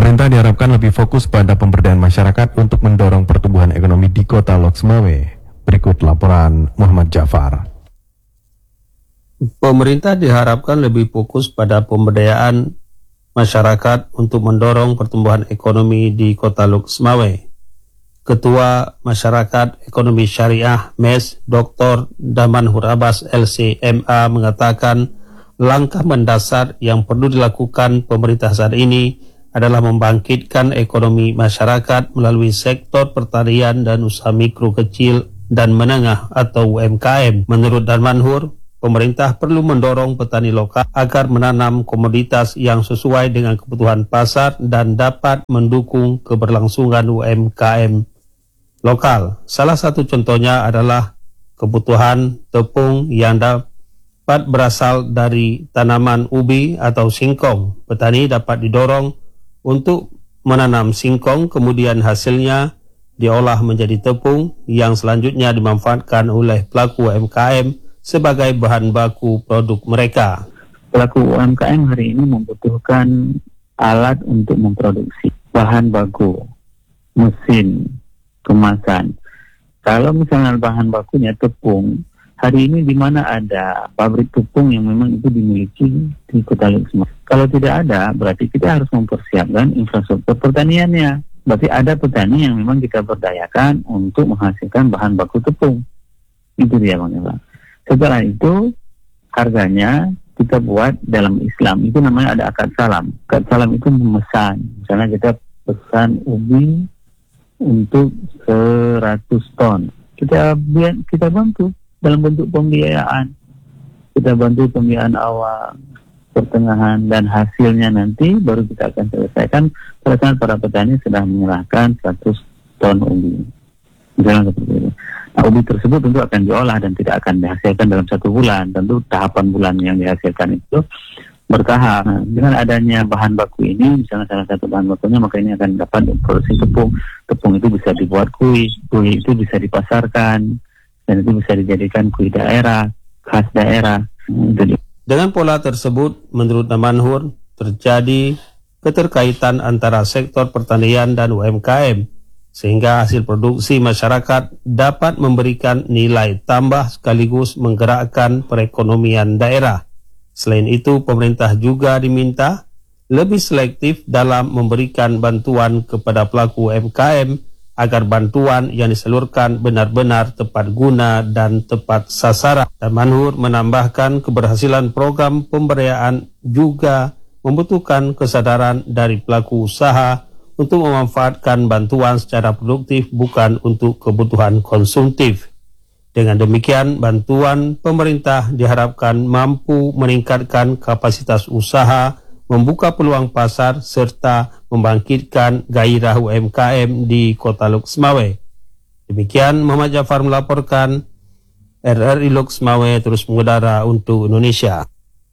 Pemerintah diharapkan lebih fokus pada pemberdayaan masyarakat untuk mendorong pertumbuhan ekonomi di Kota Lok Sumawe. Berikut laporan Muhammad Jafar. Pemerintah diharapkan lebih fokus pada pemberdayaan masyarakat untuk mendorong pertumbuhan ekonomi di Kota Lok Sumawe. Ketua Masyarakat Ekonomi Syariah MES Dr. Damanhur Abbas LCMA mengatakan langkah mendasar yang perlu dilakukan pemerintah saat ini adalah membangkitkan ekonomi masyarakat melalui sektor pertanian dan usaha mikro kecil dan menengah atau UMKM. Menurut Damanhur, pemerintah perlu mendorong petani lokal agar menanam komoditas yang sesuai dengan kebutuhan pasar dan dapat mendukung keberlangsungan UMKM lokal. Salah satu contohnya adalah kebutuhan tepung yang dapat berasal dari tanaman ubi atau singkong. Petani dapat didorong untuk menanam singkong, kemudian hasilnya diolah menjadi tepung yang selanjutnya dimanfaatkan oleh pelaku UMKM sebagai bahan baku produk mereka. Pelaku UMKM hari ini membutuhkan alat untuk memproduksi bahan baku, mesin, kemasan. Kalau misalnya bahan bakunya tepung, hari ini di mana ada pabrik tepung yang memang itu dimiliki di Kota Lok Sumawe. Kalau tidak ada, berarti kita harus mempersiapkan infrastruktur pertaniannya. Berarti ada petani yang memang kita berdayakan untuk menghasilkan bahan baku tepung. Itu dia Bang Eva. Setelah itu, harganya kita buat dalam Islam. Itu namanya ada akad salam. Akad salam itu memesan. Misalnya kita pesan ubi untuk 100 ton. Kita bantu dalam bentuk pembiayaan. Kita bantu pembiayaan awal, pertengahan, dan hasilnya nanti baru kita akan selesaikan pada saat para petani sudah menyerahkan 100 ton ubi. Misalnya seperti itu. Nah, ubi tersebut tentu akan diolah dan tidak akan dihasilkan dalam 1 bulan. Tentu tahapan bulan yang dihasilkan itu bertahap. Nah, dengan adanya bahan baku ini, misalnya salah satu bahan bakunya, maka ini akan dapat produksi tepung. Tepung itu bisa dibuat kue itu bisa dipasarkan, dan itu bisa dijadikan kue daerah, khas daerah. Dengan pola tersebut, menurut Damanhur, terjadi keterkaitan antara sektor pertanian dan UMKM, sehingga hasil produksi masyarakat dapat memberikan nilai tambah sekaligus menggerakkan perekonomian daerah. Selain itu, pemerintah juga diminta lebih selektif dalam memberikan bantuan kepada pelaku UMKM agar bantuan yang disalurkan benar-benar tepat guna dan tepat sasaran. Damanhur menambahkan keberhasilan program pemberdayaan juga membutuhkan kesadaran dari pelaku usaha untuk memanfaatkan bantuan secara produktif bukan untuk kebutuhan konsumtif. Dengan demikian, bantuan pemerintah diharapkan mampu meningkatkan kapasitas usaha, membuka peluang pasar, serta membangkitkan gairah UMKM di Kota Lok Sumawe. Demikian Muhammad Jafar melaporkan. RRI Lok Sumawe terus mengudara untuk Indonesia.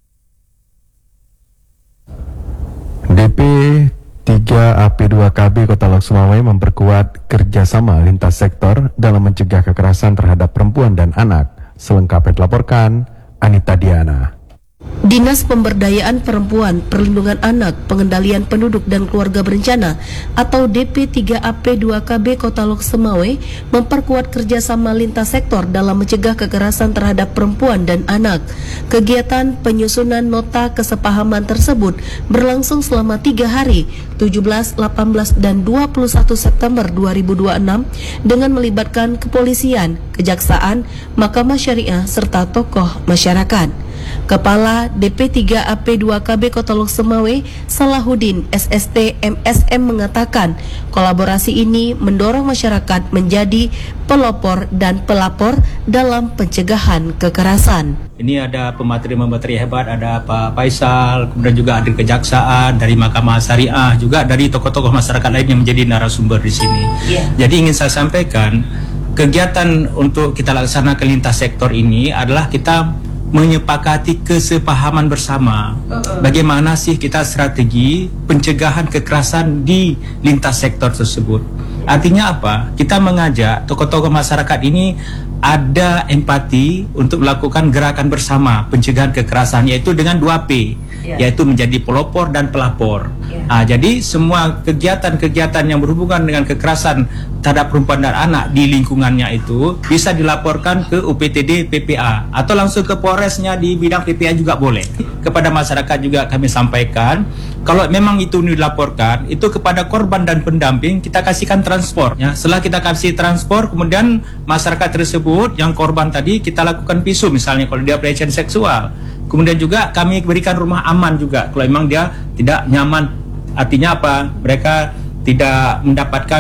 DP 3AP2KB Kota Lok Sumawe memperkuat kerjasama lintas sektor dalam mencegah kekerasan terhadap perempuan dan anak. Selengkapnya dilaporkan Anita Diana. Dinas Pemberdayaan Perempuan, Perlindungan Anak, Pengendalian Penduduk dan Keluarga Berencana atau DP3AP2KB Kota Lok Sumawe memperkuat kerjasama lintas sektor dalam mencegah kekerasan terhadap perempuan dan anak. Kegiatan penyusunan nota kesepahaman tersebut berlangsung selama 3 hari, 17, 18, dan 21 September 2026 dengan melibatkan kepolisian, kejaksaan, mahkamah syariah, serta tokoh masyarakat. Kepala DP3AP2KB Kota Lok Sumawe, Salahuddin SST MSM mengatakan, kolaborasi ini mendorong masyarakat menjadi pelopor dan pelapor dalam pencegahan kekerasan. Ini ada pemateri hebat, ada Pak Faisal, kemudian juga ada kejaksaan, dari Mahkamah Syariah, juga dari tokoh-tokoh masyarakat lain yang menjadi narasumber di sini. Jadi ingin saya sampaikan, kegiatan untuk kita laksanakan lintas sektor ini adalah kita menyepakati kesepahaman bersama bagaimana sih kita strategi pencegahan kekerasan di lintas sektor tersebut. Artinya apa? Kita mengajak tokoh-tokoh masyarakat ini ada empati untuk melakukan gerakan bersama pencegahan kekerasan, yaitu dengan 2P, yaitu menjadi pelopor dan pelapor. Jadi semua kegiatan-kegiatan yang berhubungan dengan kekerasan terhadap perempuan dan anak di lingkungannya itu bisa dilaporkan ke UPTD PPA atau langsung ke Polresnya di bidang PPA juga boleh. Kepada masyarakat juga kami sampaikan, kalau memang itu dilaporkan, itu kepada korban dan pendamping kita kasihkan transport. Ya. Setelah kita kasih transport, kemudian masyarakat tersebut yang korban tadi kita lakukan visu, misalnya kalau dia pelecehan seksual. Kemudian juga kami berikan rumah aman juga kalau memang dia tidak nyaman. Artinya apa? Mereka tidak mendapatkan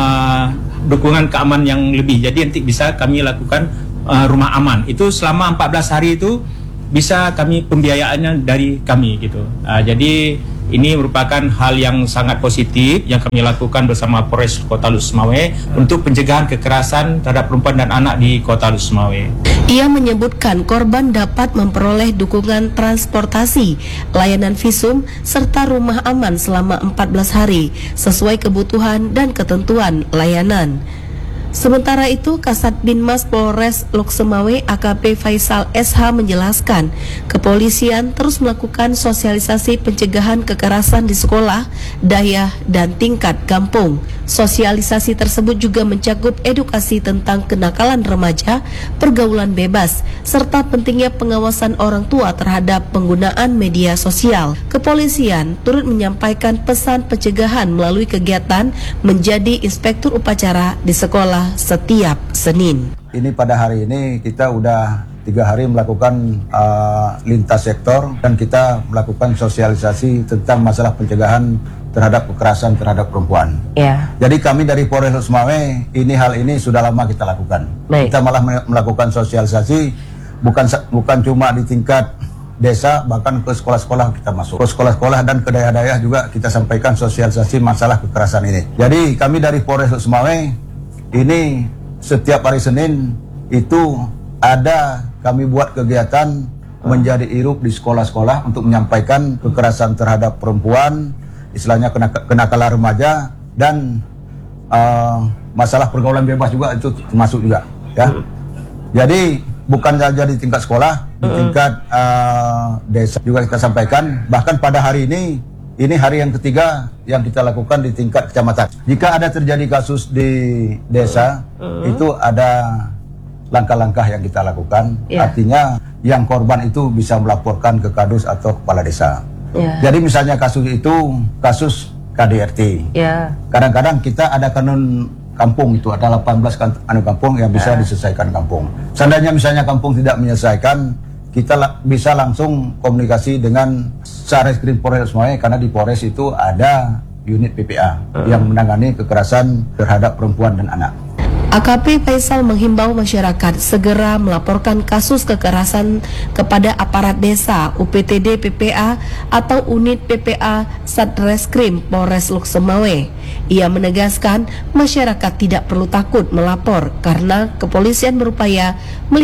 dukungan keamanan yang lebih. Jadi nanti bisa kami lakukan rumah aman. Itu selama 14 hari itu bisa kami pembiayaannya dari kami gitu. Jadi ini merupakan hal yang sangat positif yang kami lakukan bersama Polres Kota Lusmawe untuk pencegahan kekerasan terhadap perempuan dan anak di Kota Lusmawe. Ia menyebutkan korban dapat memperoleh dukungan transportasi, layanan visum, serta rumah aman selama 14 hari sesuai kebutuhan dan ketentuan layanan. Sementara itu, Kasat Binmas Polres Loksemawe AKP Faisal SH menjelaskan, kepolisian terus melakukan sosialisasi pencegahan kekerasan di sekolah, daya, dan tingkat kampung. Sosialisasi tersebut juga mencakup edukasi tentang kenakalan remaja, pergaulan bebas, serta pentingnya pengawasan orang tua terhadap penggunaan media sosial. Kepolisian turut menyampaikan pesan pencegahan melalui kegiatan menjadi inspektur upacara di sekolah setiap Senin. Ini pada hari ini kita udah 3 hari melakukan lintas sektor dan kita melakukan sosialisasi tentang masalah pencegahan terhadap kekerasan terhadap perempuan. Jadi kami dari Polres Lusmawe hal ini sudah lama kita lakukan. Kita malah melakukan sosialisasi bukan cuma di tingkat desa, bahkan ke sekolah-sekolah kita masuk. Ke sekolah-sekolah dan ke daerah-daerah juga kita sampaikan sosialisasi masalah kekerasan ini. Jadi kami dari Polres Lusmawe ini setiap hari Senin itu kami buat kegiatan menjadi irup di sekolah-sekolah untuk menyampaikan kekerasan terhadap perempuan, istilahnya kenakalan remaja, dan masalah pergaulan bebas juga itu termasuk juga. Ya. Jadi bukan saja di tingkat sekolah, di tingkat desa juga kita sampaikan. Bahkan pada hari ini hari yang ketiga yang kita lakukan di tingkat kecamatan. Jika ada terjadi kasus di desa, itu ada langkah-langkah yang kita lakukan. Artinya yang korban itu bisa melaporkan ke Kadus atau kepala desa. Jadi misalnya kasus itu kasus KDRT. Kadang-kadang kita ada kanun kampung, itu ada 18 kampung yang bisa diselesaikan kampung. Seandainya misalnya kampung tidak menyelesaikan, kita bisa langsung komunikasi dengan Satreskrim Polres Lusmawe, karena di Polres itu ada unit PPA yang menangani kekerasan terhadap perempuan dan anak. AKP Faisal menghimbau masyarakat segera melaporkan kasus kekerasan kepada aparat desa, UPTD PPA atau unit PPA Satreskrim Polres Loksemawe. Ia menegaskan masyarakat tidak perlu takut melapor karena kepolisian berupaya